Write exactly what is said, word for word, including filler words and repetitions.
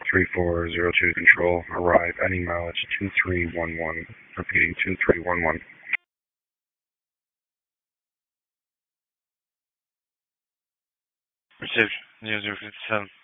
three four zero two control, arrive any mileage two three one one, repeating two three one one. Reception, zero zero fifty-seven.